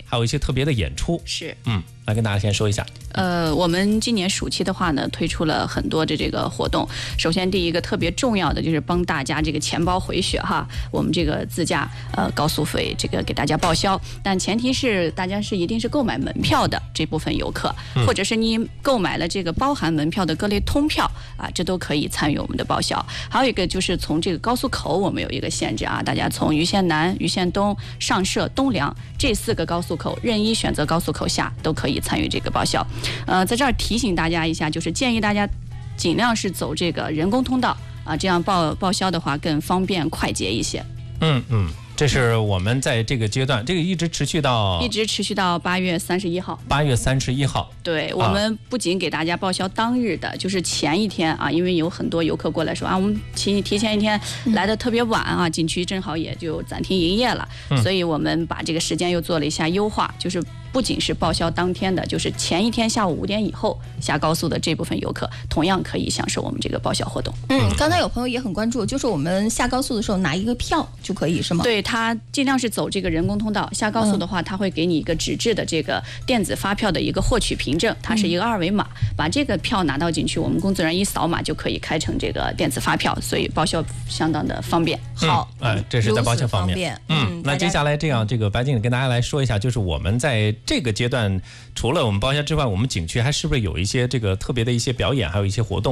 还有一些特别的演出。 是， 来跟大家先说一下。 我们今年暑期的话呢，推出了很多的这个活动。首先，第一个特别重要的就是帮大家这个钱包回血哈，我们这个自驾高速费这个给大家报销，但前提是大家一定是购买门票的这部分游客，或者是你购买了这个包含门票的各类通票啊，这都可以参与我们的报销。还有一个就是从这个高速口，我们有一个限制啊，大家从盂县南、盂县东、上社、东梁这4个高速口任意选择高速口下都可以参与这个报销。在这儿提醒大家一下，就是建议大家尽量是走这个人工通道啊，这样报销的话更方便快捷一些。 这是我们在这个阶段，这个一直持续到 8月31号。 8月31号。 对，我们不仅给大家报销当日的，就是前一天啊，因为有很多游客过来说啊，我们提前一天来的特别晚啊，景区正好也就暂停营业了，所以我们把这个时间又做了一下优化，就是不仅是报销当天的，就是前一天下午5点以后下高速的这部分游客，同样可以享受我们这个报销活动。 刚才有朋友也很关注，就是我们下高速的时候拿一个票就可以是吗？ 对，它尽量是走这个人工通道。下高速的话，它会给你一个纸质的这个电子发票的一个获取凭证，它是一个2维码，把这个票拿到景区，我们工作人员一扫码就可以开成这个电子发票，所以报销相当的方便。 好， 这是在报销方面。那接下来这样，这个白经理跟大家来说一下，就是我们在这个阶段，除了我们报销之外，我们景区还是不是有一些这个特别的一些表演，还有一些活动？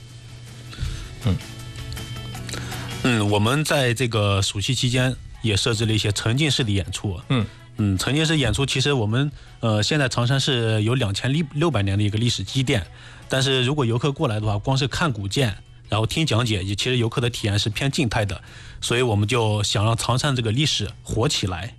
我们在这个暑期期间也设置了一些沉浸式的演出。沉浸式演出其实我们现在长山市有2600年的一个历史积淀，但是如果游客过来的话，光是看古建，然后听讲解，其实游客的体验是偏静态的，所以我们就想让长山这个历史活起来。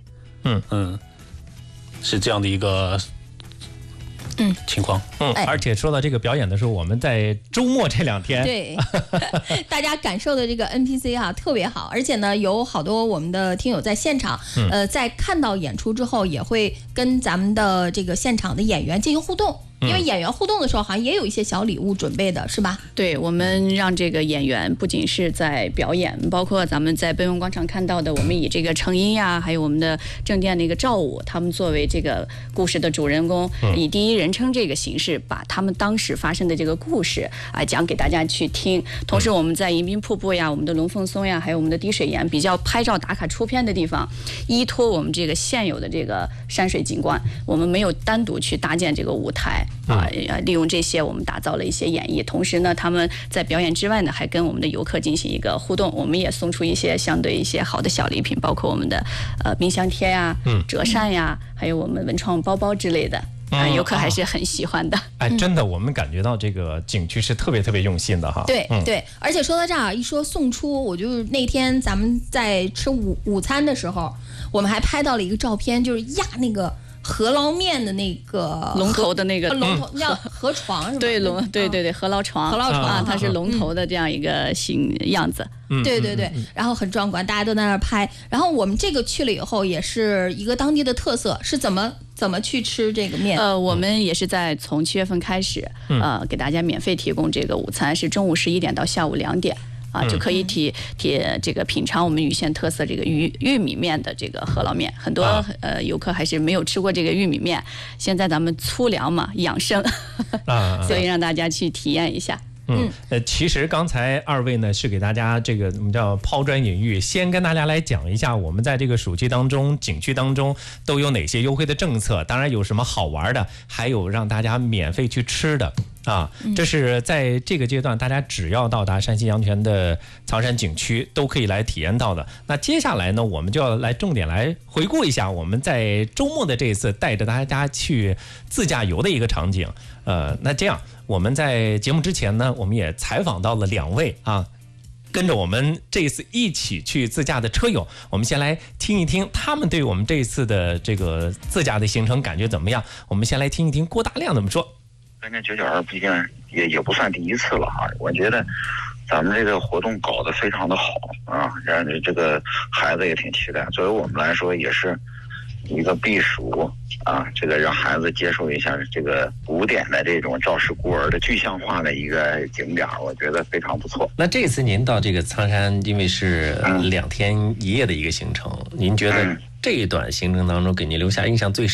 是这样的一个情况。 而且说到这个表演的时候，我们在周末这2天， 对大家感受的这个 NPC 特别好，而且呢有好多我们的听友在现场，在看到演出之后，也会跟咱们的这个现场的演员进行互动。因为演员互动的时候，好像也有一些小礼物准备的，是吧？ 对，我们让这个演员不仅是在表演，包括咱们在碑文广场看到的，我们以这个程音呀，还有我们的正殿的一个赵武，他们作为这个故事的主人公，以第一人称这个形式，把他们当时发生的这个故事讲给大家去听。同时，我们在迎宾瀑布呀、我们的龙凤松呀，还有我们的滴水岩比较拍照打卡出片的地方，依托我们这个现有的这个山水景观，我们没有单独去搭建这个舞台。利用这些我们打造了一些演绎，同时呢，他们在表演之外呢，还跟我们的游客进行一个互动，我们也送出一些相对一些好的小礼品，包括我们的冰箱贴呀、折扇呀，还有我们文创包包之类的。游客还是很喜欢的。 真的，我们感觉到这个景区是特别特别用心的哈。 对，而且说到这儿，一说送出，我就那天咱们在吃午餐的时候，我们还拍到了一个照片，就是压那个饸饹面的那个龙头的那个龙头叫河床是吧？ 对，对，饸饹床它是龙头的这样一个样子。 对，然后很壮观，大家都在那儿拍。然后我们这个去了以后，也是一个当地的特色，是怎么去吃这个面？ 我们也是从7月份开始，给大家免费提供这个午餐，是中午11点到下午2点。就可以这个品尝我们盂县特色这个玉米面的这个饸饹面，很多游客还是没有吃过这个玉米面。现在咱们粗粮嘛，养生，所以让大家去体验一下。 其实刚才2位呢是给大家这个我们叫抛砖引玉，先跟大家来讲一下我们在这个暑期当中景区当中都有哪些优惠的政策，当然有什么好玩的，还有让大家免费去吃的。这是在这个阶段大家只要到达山西阳泉的苍山景区都可以来体验到的。那接下来呢，我们就要来重点来回顾一下我们在周末的这一次带着大家去自驾游的一个场景。那这样我们在节目之前呢，我们也采访到了2位跟着我们这一次一起去自驾的车友，我们先来听一听他们对我们这一次的这个自驾的行程感觉怎么样。我们先来听一听郭大亮怎么说。 3年992毕竟也不算第一次了我觉得咱们这个活动搞得非常的好让这个孩子也挺期待。作为我们来说，也是一个避暑这个让孩子接受一下这个古典的这种赵氏孤儿的具象化的一个景点，我觉得非常不错。 那这次您到这个苍山，因为是2天1夜的一个行程，您觉得这一段行程当中给您留下印象最